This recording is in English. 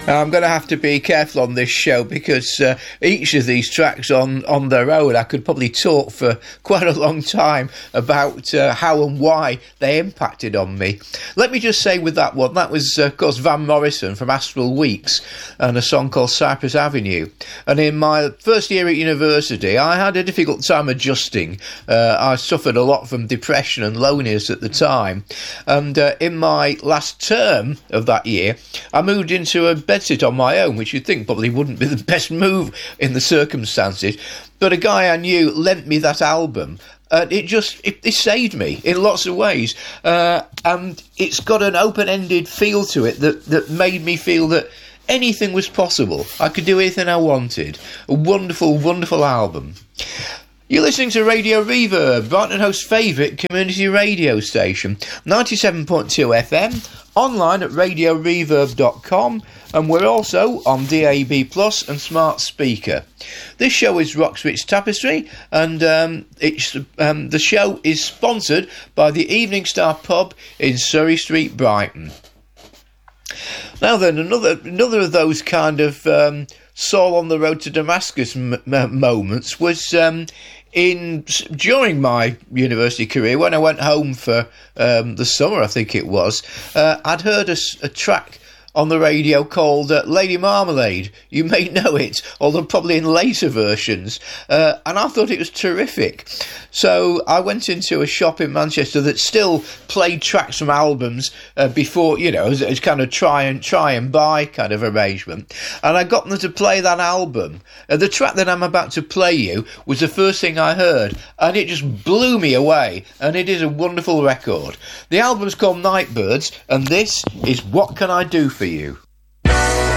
I'm going to have to be careful on this show because each of these tracks on their own, I could probably talk for quite a long time about how and why they impacted on me. Let me just say with that one, that was, of course, Van Morrison from Astral Weeks and a song called Cypress Avenue. And in my first year at university, I had a difficult time adjusting. I suffered a lot from depression and loneliness at the time. And in my last term of that year, I moved into a bedsit on my own, which you'd think probably wouldn't be the best move in the circumstances. But a guy I knew lent me that album. It saved me in lots of ways. And it's got an open-ended feel to it that made me feel that anything was possible. I could do anything I wanted. A wonderful, wonderful album. You're listening to Radio Reverb, Brighton and Hope's favourite community radio station, 97.2 FM, online at radioreverb.com, and we're also on DAB Plus and Smart Speaker. This show is Rockswich Tapestry, and the show is sponsored by the Evening Star Pub in Surrey Street, Brighton. Now then, another of those kind of Saul on the road to Damascus moments was during my university career, when I went home for the summer, I think it was. I'd heard a track on the radio called Lady Marmalade. You may know it, although probably in later versions. And I thought it was terrific. So I went into a shop in Manchester that still played tracks from albums before, as kind of try and buy kind of arrangement. And I got them to play that album. The track that I'm about to play you was the first thing I heard, and it just blew me away. And it is a wonderful record. The album's called Nightbirds, and this is What Can I Do For You?